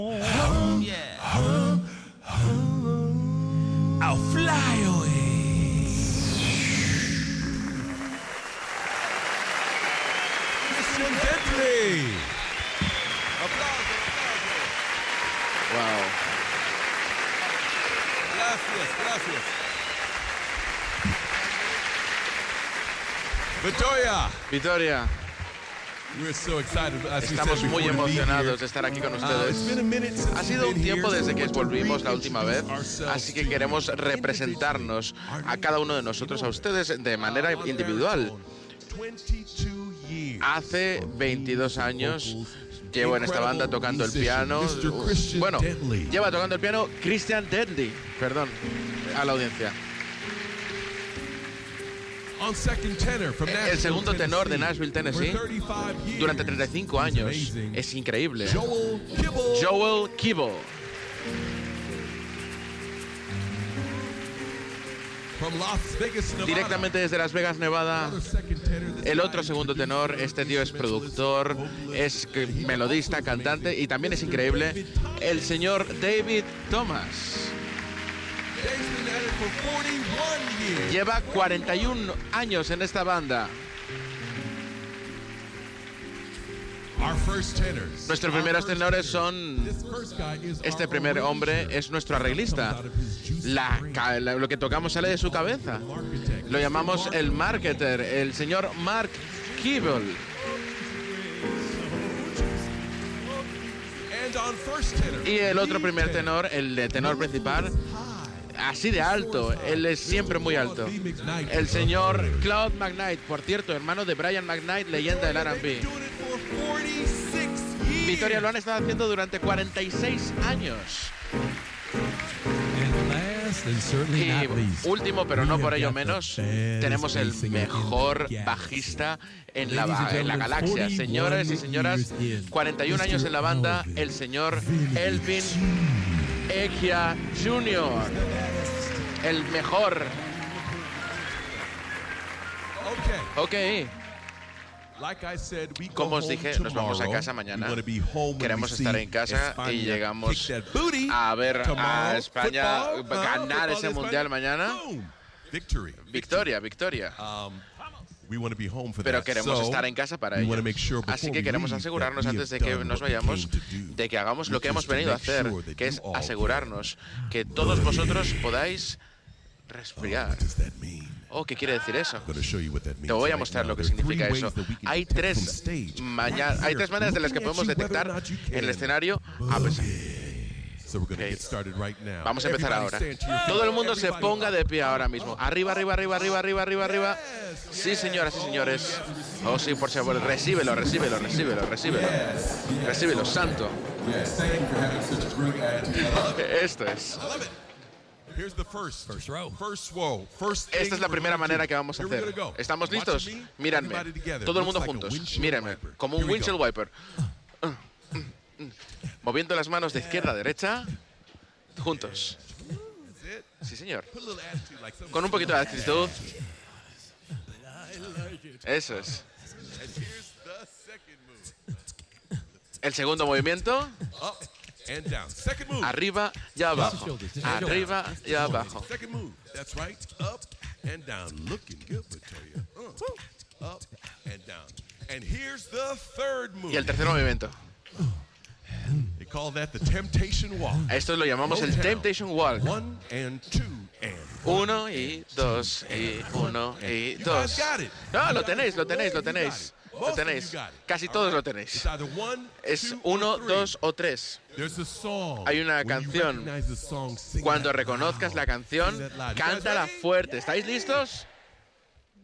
Yeah. I'll fly away. Christian Deadly. Aplausos. Wow. Gracias. Victoria. We're so excited. Estamos muy emocionados de estar aquí con ustedes. Ha sido un tiempo desde que volvimos la última vez, así que queremos representarnos a cada uno de nosotros, a ustedes, de manera individual. Hace 22 años llevo en esta banda tocando el piano. Bueno, lleva tocando el piano Christian Deadly. Perdón a la audiencia. El segundo tenor de Nashville, Tennessee, durante 35 años. Es increíble. Joel Kibble. Directamente desde Las Vegas, Nevada. El otro segundo tenor. Este tío es productor, es melodista, cantante y también es increíble. El señor David Thomas. Lleva 41 años en esta banda. Nuestros primeros tenores son... Este primer hombre es nuestro arreglista. Lo que tocamos sale de su cabeza. Lo llamamos el marketer, el señor Mark Kibble. Y el otro primer tenor, el de tenor principal, así de alto, él es siempre muy alto. El señor Claude McKnight, por cierto, hermano de Brian McKnight, leyenda del R&B. Victoria, lo han estado haciendo durante 46 años. Y último, pero no por ello menos, tenemos el mejor bajista en la galaxia. Señores y señoras, 41 años en la banda, el señor Elvin Ekia Jr., el mejor. Ok. Como os dije, nos vamos a casa mañana. Queremos estar en casa y llegamos a ver a España ganar ese mundial mañana. Victoria. Pero queremos estar en casa para ello. Así que queremos asegurarnos antes de que nos vayamos de que hagamos lo que hemos venido a hacer, que es asegurarnos que todos vosotros podáis respirar. Oh, ¿qué quiere decir eso? Te voy a mostrar lo que significa eso. Hay tres maneras de las que podemos detectar en el escenario. Okay. Vamos a empezar ahora. Todo el mundo se ponga de pie ahora mismo. Arriba. Sí, señoras y señores. Oh, sí, por favor, recíbelo, santo. Esto es. Esta es la primera manera que vamos a hacer. ¿Estamos listos? Mírenme. Todo el mundo juntos. Mírenme. Como un windshield wiper. Moviendo las manos de izquierda a derecha. Juntos. Sí, señor. Con un poquito de actitud. Eso es. El segundo movimiento. Arriba y abajo. Arriba y abajo. Y el tercer movimiento. Esto lo llamamos el Temptation Walk. 1 y 2 y 1 y 2. No, lo tenéis. Casi todos lo tenéis. Es 1, 2 o 3. Hay una canción. Cuando reconozcas la canción, cántala fuerte. ¿Estáis listos?